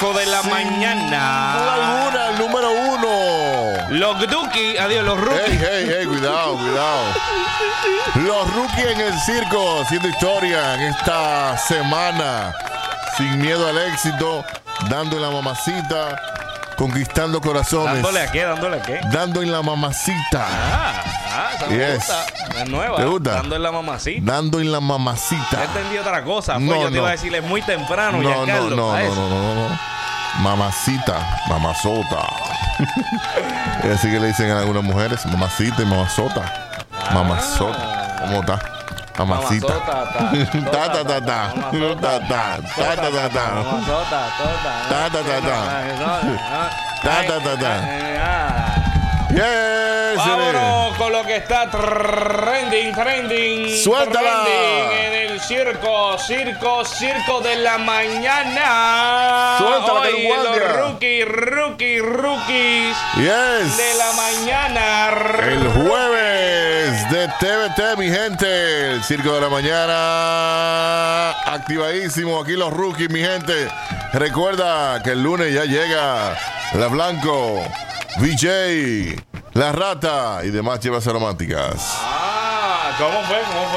circo de la mañana. Sin duda alguna, el número 1. Los Duki, adiós, los Rookies. Hey, cuidado. Los Rookies en el circo, haciendo historia en esta semana. Sin miedo al éxito, dando en la mamacita, conquistando corazones. ¿Dándole a qué? Dando en la mamacita. Esa me gusta. Es nueva. ¿Te gusta? Dando en la mamacita. Dando en la mamacita. Yo entendí otra cosa. No, yo te iba no. a decirle muy temprano, No. Giancarlo, a eso. No. Mamacita, mamazota. Y así que le dicen a algunas mujeres, mamacita y mamazota. Mamazota. ¿Cómo está? Mamacita. Yes. Vámonos con lo que está trending. Suéltala. Trending en el circo de la mañana. Suéltala, Hoy que no guardia. los rookies Yes. de la mañana. El jueves de TVT, mi gente. El circo de la mañana. Activadísimo. Aquí los rookies, mi gente. Recuerda que el lunes ya llega La Blanco, VJ, La Rata y demás llevas aromáticas. ¿Cómo fue?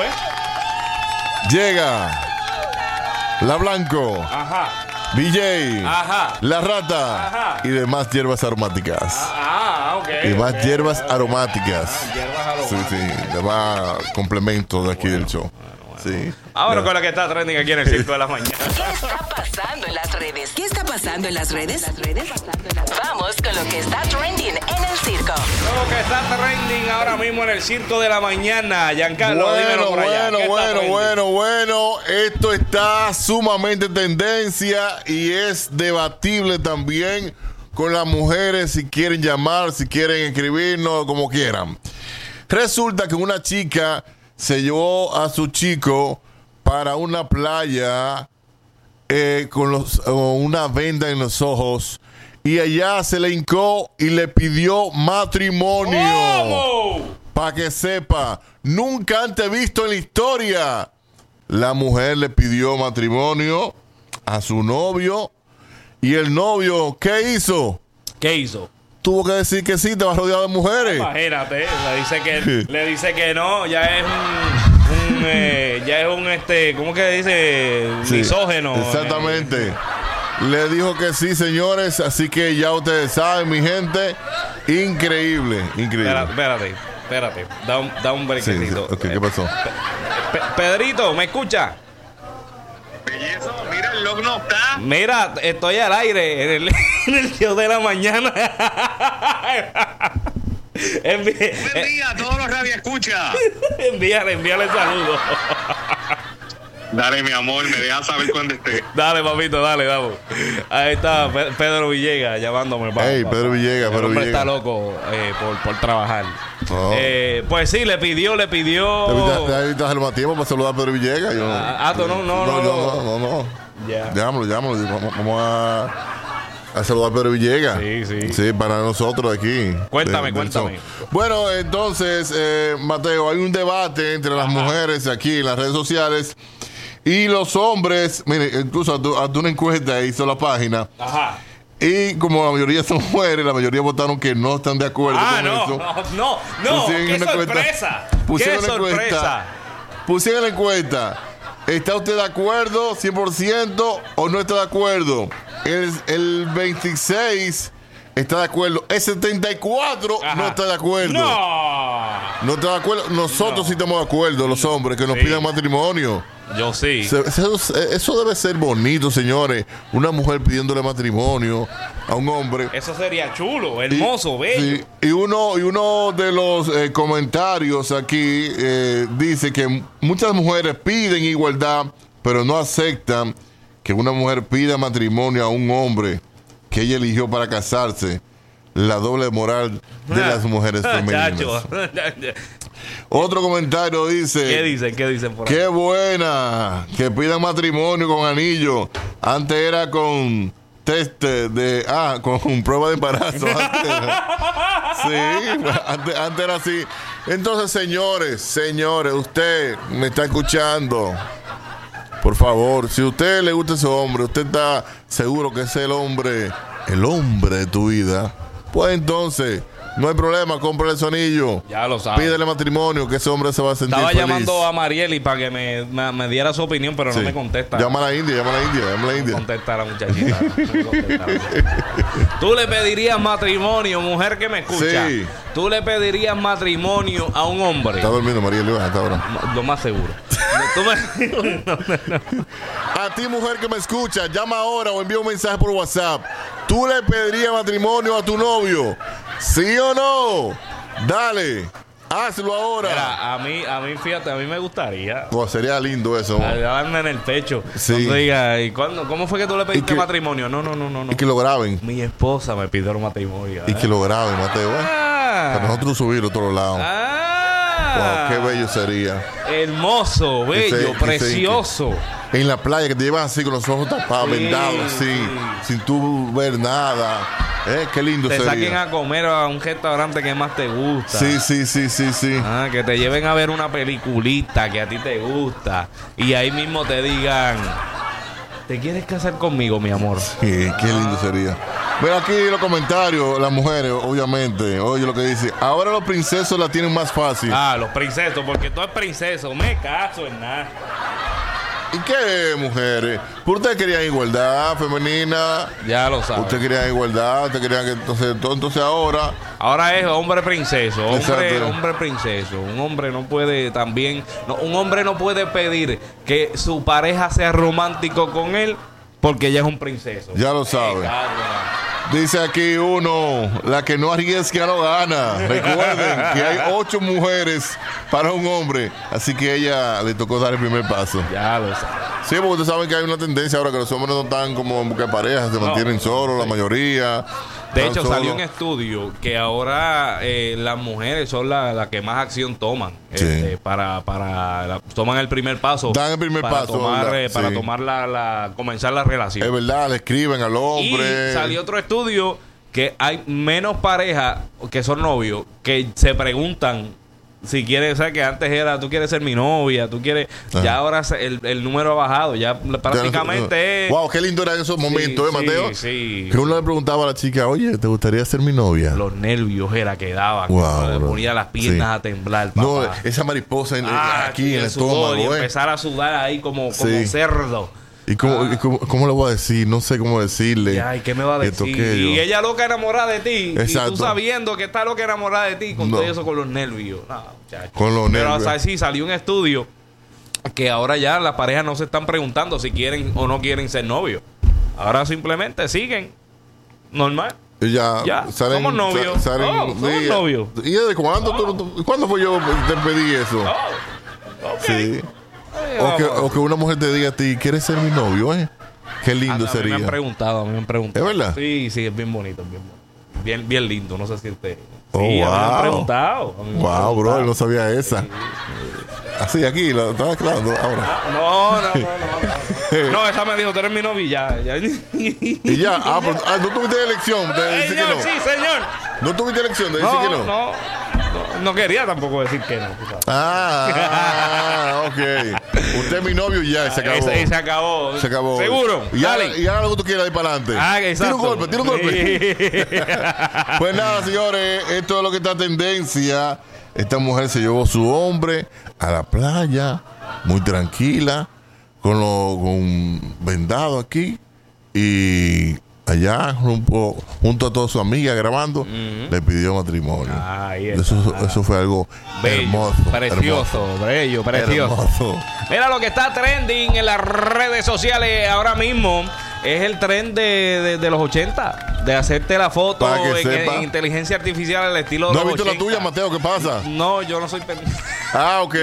Llega La Blanco, Ajá. VJ, Ajá. La Rata Ajá. y demás hierbas aromáticas. Ok. Y más hierbas aromáticas. Hierbas aromáticas. Sí, demás complementos de aquí del show. Sí. Ahora con lo que está trending aquí en el circo de la mañana. ¿Qué está pasando en las redes? ¿Qué está pasando en las redes? Vamos con lo que está trending en el circo. Lo que está trending ahora mismo en el circo de la mañana. Giancarlo, dímelo por allá. ¿Qué está trending? Bueno. Esto está sumamente tendencia y es debatible también con las mujeres si quieren llamar, si quieren escribirnos, como quieran. Resulta que una chica se llevó a su chico para una playa con una venda en los ojos y allá se le hincó y le pidió matrimonio. ¿Cómo? Para que sepa, nunca antes visto en la historia. La mujer le pidió matrimonio a su novio y el novio, ¿qué hizo? ¿Qué hizo? Tuvo que decir que sí, estaba rodeado de mujeres. Imagínate, le dice que no, ya es ¿cómo que dice? Sí, Misógeno. Exactamente. Le dijo que sí, señores, así que ya ustedes saben, mi gente, increíble. Espérate, da un brequecito. Sí. Okay, ¿qué pasó? Pedrito, ¿me escucha? Belleza, mira, el log no está. Mira, estoy al aire en el show de la mañana. Buen día a todos los radioescuchas. Envíale saludos. Dale, mi amor, me dejas saber cuándo esté. Dale, papito, dale, vamos. Ahí está Pedro Villegas llamándome. Pedro Villegas, El hombre está loco por trabajar. Oh. Pues sí, le pidió. Debiste hacerlo más tiempo para saludar a Pedro Villegas. No. Ya. Llámalo. Vamos a saludar a Pedro Villegas. Sí, para nosotros aquí. Cuéntame. Bueno, entonces, Mateo, hay un debate entre las mujeres aquí en las redes sociales y los hombres. Mire, incluso hasta una encuesta hizo la página. Ajá. Y como la mayoría son mujeres, la mayoría votaron que no están de acuerdo con eso. No, qué sorpresa. Pusieron la encuesta. ¿Está usted de acuerdo 100% o no está de acuerdo? El 26 está de acuerdo. El 74 no está de acuerdo. No está de acuerdo. Nosotros sí estamos de acuerdo, los hombres, que nos pidan matrimonio. Yo sí. Eso debe ser bonito, señores. Una mujer pidiéndole matrimonio a un hombre. Eso sería chulo, hermoso, bello. Sí. Y uno de los comentarios aquí dice que muchas mujeres piden igualdad, pero no aceptan que una mujer pida matrimonio a un hombre que ella eligió para casarse. La doble moral de las mujeres femeninas. Otro comentario dice: ¿Qué dicen por ahí? Qué buena, que pidan matrimonio con anillo. Antes era con con prueba de embarazo. Antes era así. Entonces, señores, usted me está escuchando. Por favor, si a usted le gusta ese hombre, usted está seguro que es el hombre de tu vida, pues entonces no hay problema, cómprale su anillo. Ya lo sabes. Pídele matrimonio, que ese hombre se va a sentir Estaba feliz. llamando a Marieli para que me diera su opinión, pero no me contesta. Llama a la India. No contesta la muchachita. No contesta. Tú le pedirías matrimonio, mujer que me escucha. Sí. Tú le pedirías matrimonio a un hombre. Está durmiendo Marieli hasta ahora. Lo más seguro. A ti, mujer que me escucha, llama ahora o envía un mensaje por WhatsApp. ¿Tú le pedirías matrimonio a tu novio? ¿Sí o no? Dale, hazlo ahora. Mira, a mí, fíjate, a mí me gustaría. Pues sería lindo eso. Darme en el pecho. Sí. Cuando diga, ¿y cómo fue que tú le pediste matrimonio? No. Y que lo graben. Mi esposa me pidió matrimonio. Y que lo graben, Mateo. Para nosotros subirlo a todos lados. Wow, qué bello sería. Hermoso, bello, precioso. En la playa, que te llevan así con los ojos tapados, vendados así, sin tú ver nada. Qué lindo sería. Te saquen a comer a un restaurante que más te gusta. Sí. Que te lleven a ver una peliculita que a ti te gusta. Y ahí mismo te digan, ¿te quieres casar conmigo, mi amor? Sí, qué lindo sería. Pero aquí en los comentarios, las mujeres, obviamente, oye lo que dice. Ahora los princesos la tienen más fácil. Los princesos, porque tú eres princeso. Me caso en nada. ¿Y qué, mujeres? ¿Ustedes querían igualdad femenina? Ya lo sabes. ¿Ustedes querían igualdad? ¿Ustedes querían que entonces ahora? Ahora es hombre princeso. Exacto. Hombre princeso. Un hombre no puede también... un hombre no puede pedir que su pareja sea romántico con él porque ella es un princeso. Ya lo sabe. Dice aquí uno, la que no arriesga no gana. Recuerden que hay 8 mujeres para un hombre, así que a ella le tocó dar el primer paso. Ya lo sabe. Sí, porque ustedes saben que hay una tendencia ahora que los hombres no están como en busca de parejas, se mantienen solos, la mayoría. De hecho, salió un estudio que ahora las mujeres son las que más acción toman. Sí. Toman el primer paso. Dan el primer paso. Para tomar comenzar la relación. Es verdad, le escriben al hombre. Y salió otro estudio que hay menos parejas que son novios que se preguntan si quieres, o sea, que antes era, tú quieres ser mi novia, tú quieres... Ya ahora el número ha bajado, ya prácticamente... Wow, qué lindo era en esos momentos, Mateo. Sí. Que uno le preguntaba a la chica, oye, ¿te gustaría ser mi novia? Los nervios era que daban. Wow, le ponía las piernas a temblar, papá. No, esa mariposa aquí en el estómago, y empezar a sudar ahí como cerdo. ¿Y cómo le voy a decir? No sé cómo decirle. Ay, ¿qué me va a decir? Y ella loca enamorada de ti. Exacto. Y tú sabiendo que está loca enamorada de ti con todo eso, con los nervios. No, con los nervios. Pero sí, salió un estudio que ahora ya las parejas no se están preguntando si quieren o no quieren ser novios. Ahora simplemente siguen. Normal. Ya salen, somos novios. Somos novios. ¿Y desde cuándo? ¿Cuándo fue yo te pedí eso? Okay. Sí. O que una mujer te diga a ti, ¿quieres ser mi novio? Qué lindo sería. A mí me han preguntado. ¿Es verdad? Sí, es bien bonito, bien lindo, no sé si usted... Oh, sí, wow. a mí me han preguntado. Wow, bro, él no sabía esa. Así, aquí, lo estaba aclarando ahora. No, esa me dijo, tú eres mi novia, ya. Y ya, no tuviste elección de decir que no. Sí, señor. ¿No tuviste elección de decir que no? No quería tampoco decir que no. Ok. Usted es mi novio y ya, se acabó. Se acabó. ¿Seguro? Y ahora lo que tú quieras ir para adelante. Exacto. Tira un golpe. Pues nada, señores, esto es lo que está tendencia. Esta mujer se llevó a su hombre a la playa, muy tranquila, con vendado aquí, y allá junto a todas sus amigas grabando, le pidió matrimonio. Eso fue algo bello, hermoso, precioso, bello, precioso. Hermoso. Mira lo que está trending en las redes sociales ahora mismo. Es el tren de los 80, de hacerte la foto en inteligencia artificial al estilo de los 80. ¿No has visto la tuya, Mateo? ¿Qué pasa? No, yo no soy pendiente. Ok.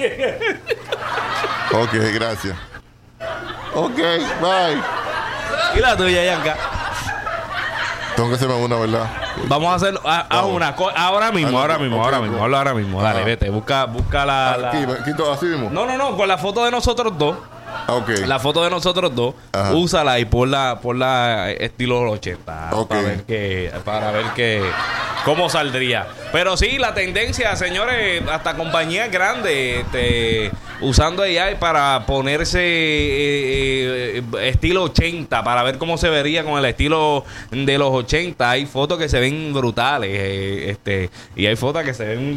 Ok, gracias. Ok, bye. ¿Y la tuya, Yanka? Tengo que hacerme una, ¿verdad? Vamos a hacerlo una. Ahora mismo. Dale, vete, busca la... Aquí, así mismo. No, con la foto de nosotros dos. Okay. La foto de nosotros dos, úsala y ponla estilo de los 80 para ver cómo saldría. Pero sí, la tendencia, señores, hasta compañías grandes usando AI para ponerse estilo 80, para ver cómo se vería con el estilo de los 80. Hay fotos que se ven brutales, y hay fotos que se ven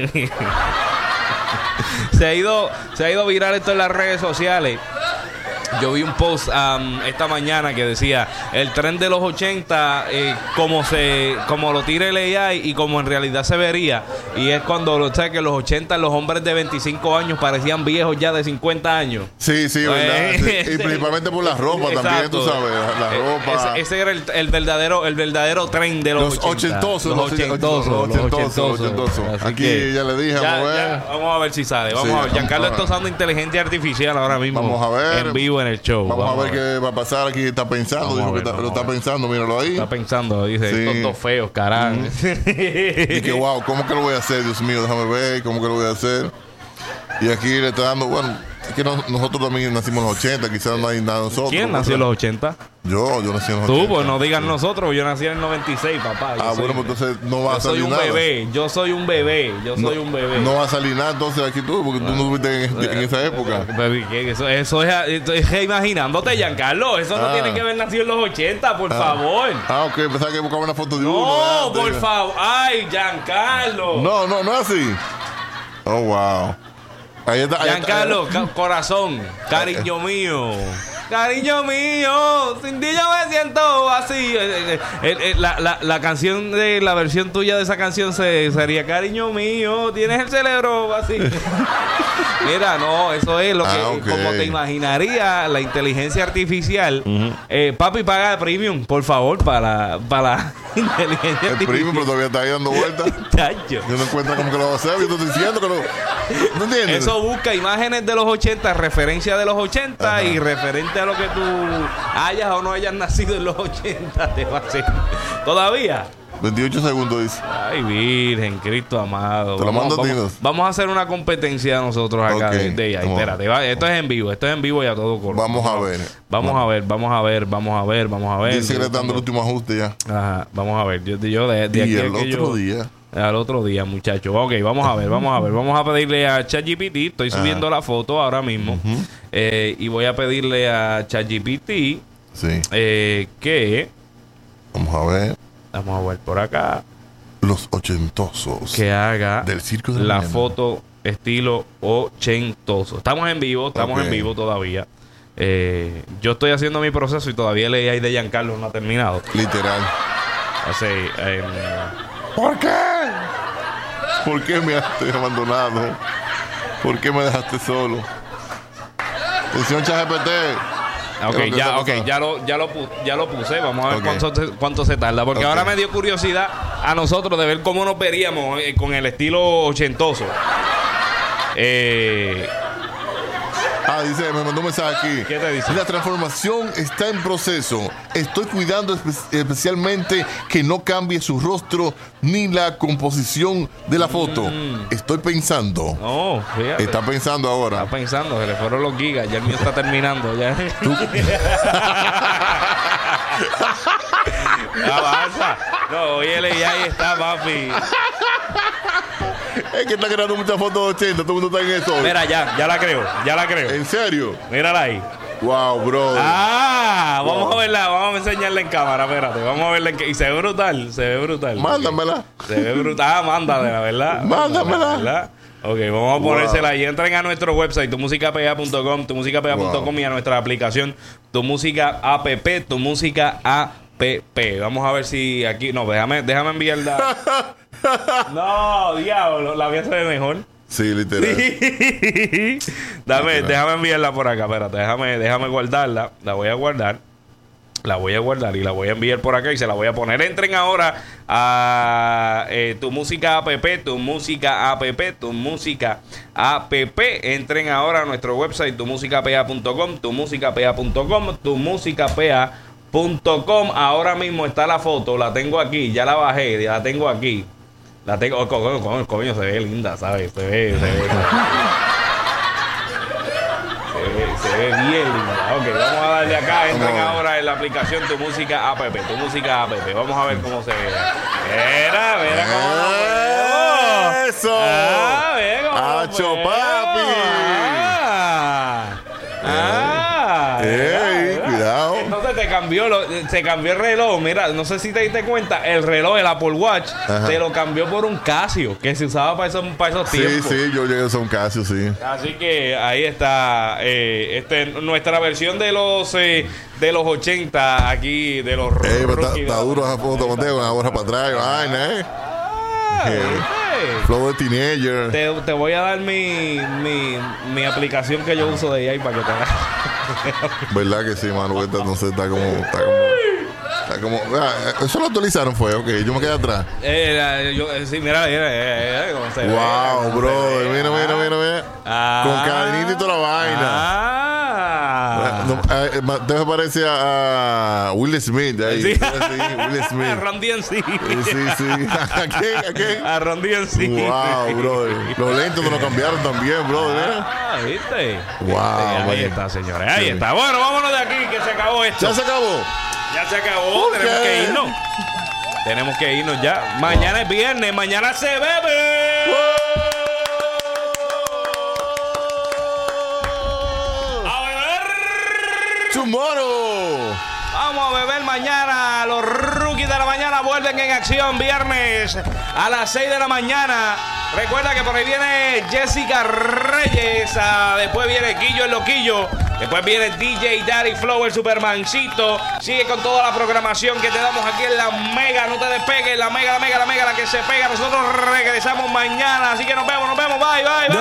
se ha ido viral esto en las redes sociales. Yo vi un post esta mañana que decía el tren de los 80, como lo tira el AI y como en realidad se vería. Y es cuando, ¿sabes? Que en los 80 los hombres de 25 años parecían viejos ya de 50 años. Sí, verdad. Sí. Y principalmente por la ropa también, tú sabes. La ropa. Ese era el verdadero tren de los 80. Ochentosos. Los ochentosos. Aquí ya le dije, vamos a ver si sale. Vamos a ver. Giancarlo está usando inteligencia artificial ahora mismo. Vamos a ver. En vivo en el show. Vamos a ver qué va a pasar aquí. Está pensando. Dijo que lo está pensando. Míralo ahí. Está pensando. Dice, estos dos feos, carajo. Y que wow, ¿cómo que lo voy a hacer? Dios mío, déjame ver cómo que lo voy a hacer. Y aquí le está dando, bueno, es que nosotros también nacimos en los 80, quizás no hay nada de nosotros. ¿Quién nació en los 80? Yo nací en los 80. Tú, pues no digan nosotros, yo nací en el 96, papá. Bueno, pues entonces no va a salir nada. Yo soy un bebé. No va a salir nada entonces aquí tú, porque tú no viviste en esa época. Eso es imaginándote, Giancarlo. Eso no tiene que haber nacido en los 80, por favor. Ok, pensaba que buscaba una foto de uno. No, por favor. Ay, Giancarlo. No es así. Oh, wow. Giancarlo, corazón, cariño mío. Cariño mío, sin ti yo me siento vacío. La canción de la versión tuya de esa canción sería cariño mío, tienes el cerebro vacío. Mira, no, eso es lo que como te imaginaría la inteligencia artificial. Papi, paga premium, por favor, para la inteligencia artificial. El premium, pero todavía está ahí dando vueltas. Yo no encuentro cómo que lo va a hacer. Yo te estoy diciendo que no entiendes. Eso busca imágenes de los 80, referencia de los 80 y referente a lo que tú hayas o no hayas nacido en los 80 te va a hacer. ¿Todavía? 28 segundos dice. Ay, Virgen, Cristo amado. Te lo mando a ti. Vamos a hacer una competencia nosotros acá de ahí. Espérate, esto es en vivo y a todo color. Vamos a ver. Vamos a ver. Dice que le están dando el último ajuste ya. Ajá, vamos a ver. Yo de aquí y el otro día. Al otro día, muchachos. Ok, vamos a ver. Vamos a pedirle a ChatGPT. Estoy subiendo la foto ahora mismo. Y voy a pedirle a ChatGPT que... Vamos a ver por acá. Los ochentosos. Que haga del circo de la foto estilo ochentoso. Estamos en vivo todavía. Yo estoy haciendo mi proceso y todavía el AI de Giancarlo no ha terminado. Literal. Así, ¿por qué? ¿Por qué me has abandonado? ¿Por qué me dejaste solo? Atención, ChatGPT. Ya lo puse. Vamos a ver cuánto se tarda. Porque ahora me dio curiosidad a nosotros de ver cómo nos veríamos con el estilo ochentoso. Dice, me mandó un mensaje aquí. ¿Qué te dice? La transformación está en proceso. Estoy cuidando especialmente que no cambie su rostro ni la composición de la foto. Estoy pensando. No, fíjate. Está pensando ahora. Está pensando, se le fueron los gigas. Ya el mío está terminando. Ya. Avanza. No, hoy el AI está, papi. Es que está creando muchas fotos de 80. Todo el mundo está en eso. Mira, ya la creo. ¿En serio? Mírala ahí. Wow, bro. Vamos a verla. Vamos a enseñarla en cámara. Espérate. Vamos a verla y se ve brutal. Mándamela. Se ve brutal. Mándamela, ¿verdad? Mándamela. Ok, vamos a ponérsela y entren a nuestro website, tumusicapega.com, tumusicapega.com y a nuestra aplicación, Tu Música App, Tu Música App. Vamos a ver si aquí... No, déjame enviarla. No, diablo, la mía se ve mejor. Sí, literal. Déjame enviarla por acá, espérate, déjame guardarla. La voy a guardar y la voy a enviar por acá y se la voy a poner. Entren ahora a Tu Música App, Tu Música App, Tu Música App. Entren ahora a nuestro website, tumusicapea.com, tumusicapea.com, tumusicapea.com. Ahora mismo está la foto, la tengo aquí, ya la bajé, ya la tengo aquí. Coño, se ve linda, ¿sabes? Se ve bien linda. Ok, vamos a darle acá. Entren ahora en la aplicación Tu Música App. Tu Música App. Vamos a ver cómo se ve. Mira cómo. ¡Eso! Mira cómo. ¡Acho, papi! Cuidado. Entonces se cambió el reloj. Mira, no sé si te diste cuenta, el reloj, el Apple Watch, te lo cambió por un Casio, que se usaba para esos tiempos. Sí, yo llegué a usar un Casio, sí. Así que ahí está nuestra versión de los 80 aquí, de los Está duro esa foto, Mateo, con la gorra para atrás, vaina, Flow de teenager. Te voy a dar mi aplicación que yo uso de AI para que te hagas. ¿Verdad que sí, mano? Esta no sé, está como eso lo actualizaron, fue, ok, yo me quedé atrás. Sí, mira, cómo se ve. Wow, bro, mira. Con cadenita y toda la vaina. Te parece a Will Smith ahí. Sí. Will Smith. A Ron DMC. Sí. ¿A quién? A Ron DMC. Wow, bro. Los lentes no lo cambiaron también, bro. ¿Viste? Wow. Ahí está, señores. Ahí está. Bueno, vámonos de aquí, que se acabó esto. ¿Ya se acabó? Ya se acabó. Okay. Tenemos que irnos ya. Mañana es viernes. Mañana se bebe. Tomorrow. Vamos a beber mañana. Los rookies de la mañana vuelven en acción viernes a las 6 de la mañana. Recuerda que por ahí viene Jessica Reyes. Después viene Guillo el Loquillo. Después viene DJ Daddy Flow, el Supermancito. Sigue con toda la programación que te damos aquí en la Mega. No te despegues. La Mega, la que se pega. Nosotros regresamos mañana. Así que nos vemos. Bye.